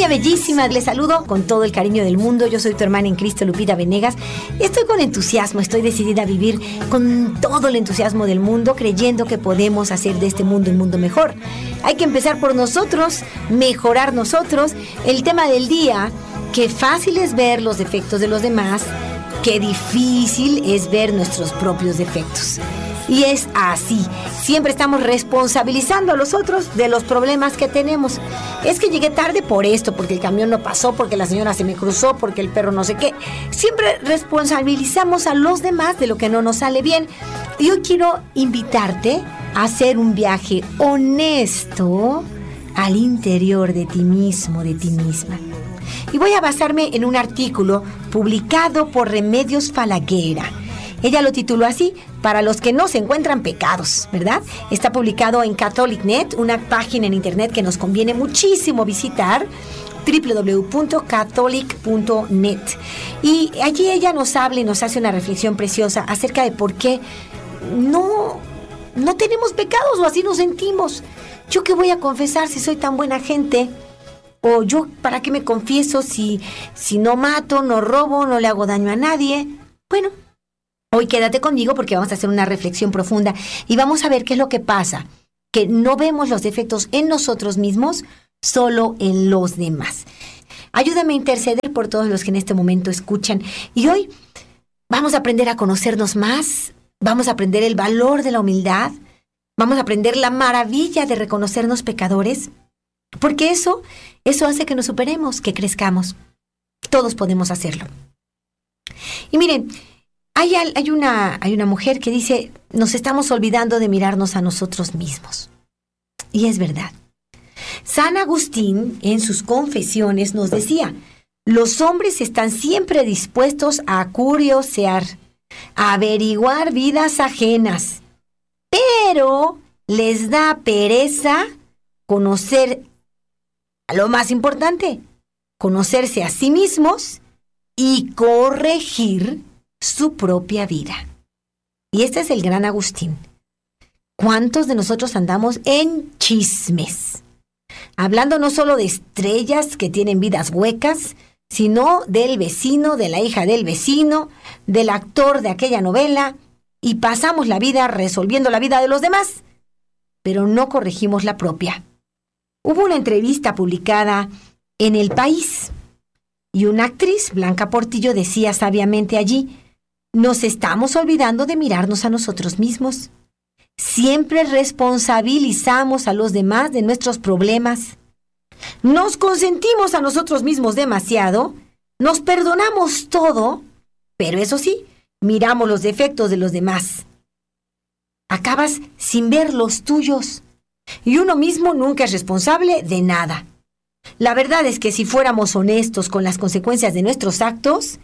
Niña bellísima, les saludo con todo el cariño del mundo. Yo soy tu hermana en Cristo, Lupita Venegas. Estoy con entusiasmo, estoy decidida a vivir con todo el entusiasmo del mundo, creyendo que podemos hacer de este mundo un mundo mejor. Hay que empezar por nosotros, mejorar nosotros. El tema del día, qué fácil es ver los defectos de los demás, qué difícil es ver nuestros propios defectos. Y es así, siempre estamos responsabilizando a los otros de los problemas que tenemos. Es que llegué tarde por esto, porque el camión no pasó, porque la señora se me cruzó, porque el perro no sé qué. Siempre responsabilizamos a los demás de lo que no nos sale bien. Y hoy quiero invitarte a hacer un viaje honesto al interior de ti mismo, de ti misma. Y voy a basarme en un artículo publicado por Remedios Falaguera. Ella lo tituló así, para los que no se encuentran pecados, ¿verdad? Está publicado en CatholicNet, una página en internet que nos conviene muchísimo visitar, www.catholic.net. Y allí ella nos habla y nos hace una reflexión preciosa acerca de por qué no tenemos pecados o así nos sentimos. ¿Yo qué voy a confesar si soy tan buena gente? O yo, ¿para qué me confieso si no mato, no robo, no le hago daño a nadie? Bueno, hoy quédate conmigo porque vamos a hacer una reflexión profunda y vamos a ver qué es lo que pasa, que no vemos los defectos en nosotros mismos, solo en los demás. Ayúdame a interceder por todos los que en este momento escuchan. Y hoy vamos a aprender a conocernos más, vamos a aprender el valor de la humildad, vamos a aprender la maravilla de reconocernos pecadores, porque eso hace que nos superemos, que crezcamos. Todos podemos hacerlo. Y miren, hay una mujer que dice, nos estamos olvidando de mirarnos a nosotros mismos. Y es verdad. San Agustín, en sus confesiones, nos decía, los hombres están siempre dispuestos a curiosear, a averiguar vidas ajenas, pero les da pereza conocer lo más importante, conocerse a sí mismos y corregir su propia vida. Y este es el gran Agustín. ¿Cuántos de nosotros andamos en chismes? Hablando no solo de estrellas que tienen vidas huecas, sino del vecino, de la hija del vecino, del actor de aquella novela, y pasamos la vida resolviendo la vida de los demás, pero no corregimos la propia. Hubo una entrevista publicada en El País, y una actriz, Blanca Portillo, decía sabiamente allí, nos estamos olvidando de mirarnos a nosotros mismos. Siempre responsabilizamos a los demás de nuestros problemas. Nos consentimos a nosotros mismos demasiado, nos perdonamos todo, pero eso sí, miramos los defectos de los demás. Acabas sin ver los tuyos, y uno mismo nunca es responsable de nada. La verdad es que si fuéramos honestos con las consecuencias de nuestros actos,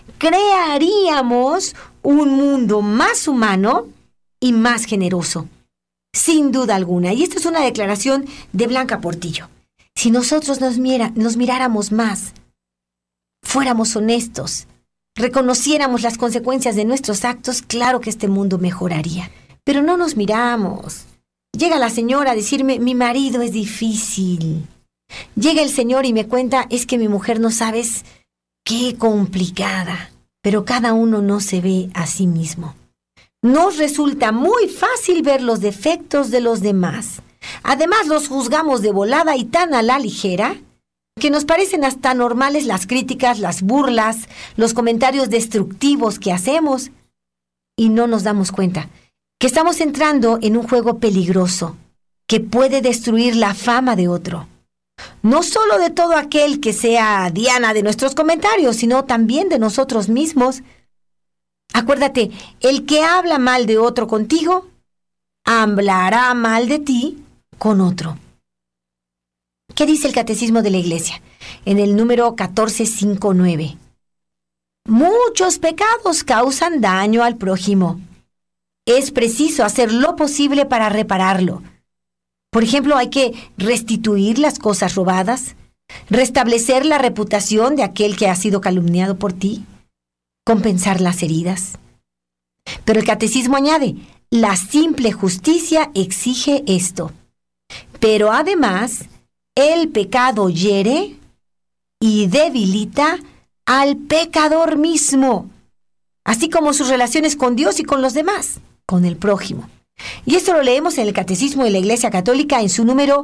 crearíamos un mundo más humano y más generoso, sin duda alguna. Y esta es una declaración de Blanca Portillo. Si nosotros nos miráramos más, fuéramos honestos, reconociéramos las consecuencias de nuestros actos, claro que este mundo mejoraría. Pero no nos miramos. Llega la señora a decirme, mi marido es difícil. Llega el señor y me cuenta, es que mi mujer no sabes qué complicada. Pero cada uno no se ve a sí mismo. Nos resulta muy fácil ver los defectos de los demás. Además, los juzgamos de volada y tan a la ligera que nos parecen hasta normales las críticas, las burlas, los comentarios destructivos que hacemos. Y no nos damos cuenta que estamos entrando en un juego peligroso que puede destruir la fama de otro. No solo de todo aquel que sea diana de nuestros comentarios, sino también de nosotros mismos. Acuérdate, el que habla mal de otro contigo, hablará mal de ti con otro. ¿Qué dice el Catecismo de la Iglesia? En el número 1459. Muchos pecados causan daño al prójimo. Es preciso hacer lo posible para repararlo. Por ejemplo, hay que restituir las cosas robadas, restablecer la reputación de aquel que ha sido calumniado por ti, compensar las heridas. Pero el Catecismo añade, la simple justicia exige esto. Pero además, el pecado hiere y debilita al pecador mismo, así como sus relaciones con Dios y con los demás, con el prójimo. Y esto lo leemos en el Catecismo de la Iglesia Católica en su número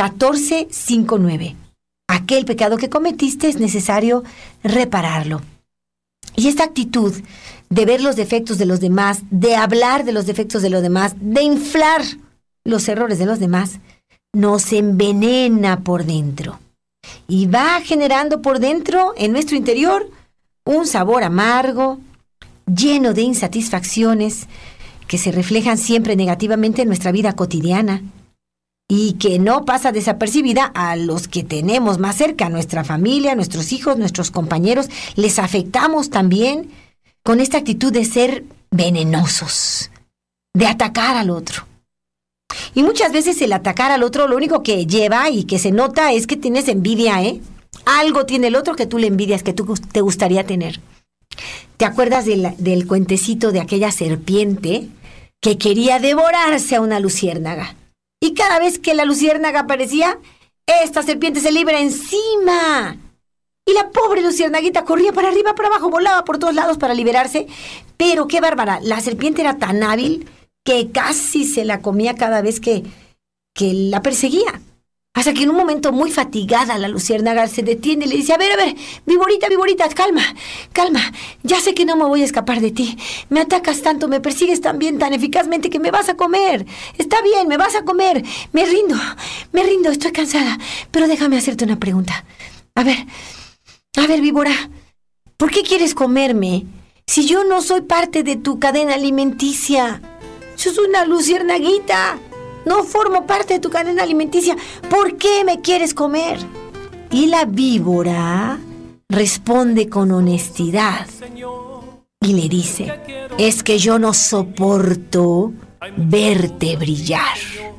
1459. Aquel pecado que cometiste es necesario repararlo. Y esta actitud de ver los defectos de los demás, de hablar de los defectos de los demás, de inflar los errores de los demás, nos envenena por dentro. Y va generando por dentro, en nuestro interior, un sabor amargo, lleno de insatisfacciones, que se reflejan siempre negativamente en nuestra vida cotidiana y que no pasa desapercibida a los que tenemos más cerca, nuestra familia, nuestros hijos, nuestros compañeros. Les afectamos también con esta actitud de ser venenosos, de atacar al otro. Y muchas veces el atacar al otro lo único que lleva y que se nota es que tienes envidia, ¿eh? Algo tiene el otro que tú le envidias, que tú te gustaría tener. ¿Te acuerdas del cuentecito de aquella serpiente que quería devorarse a una luciérnaga? Y cada vez que la luciérnaga aparecía, esta serpiente se le iba encima. Y la pobre luciérnaguita corría para arriba, para abajo, volaba por todos lados para liberarse. Pero qué bárbara, la serpiente era tan hábil que casi se la comía cada vez que la perseguía. Hasta que en un momento muy fatigada la luciérnaga se detiene y le dice, a ver, Viborita, calma, ya sé que no me voy a escapar de ti. Me atacas tanto, me persigues tan bien, tan eficazmente que me vas a comer. Está bien, me vas a comer. Me rindo, estoy cansada. Pero déjame hacerte una pregunta. A ver, víbora, ¿por qué quieres comerme? Si yo no soy parte de tu cadena alimenticia. Yo soy una luciérnaguita. No formo parte de tu cadena alimenticia. ¿Por qué me quieres comer? Y la víbora responde con honestidad y le dice, es que yo no soporto verte brillar.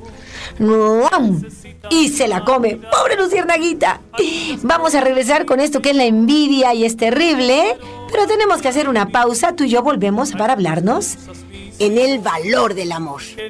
Y se la come. ¡Pobre luciérnaguita! Vamos a regresar con esto que es la envidia y es terrible, pero tenemos que hacer una pausa. Tú y yo volvemos para hablarnos en el valor del amor.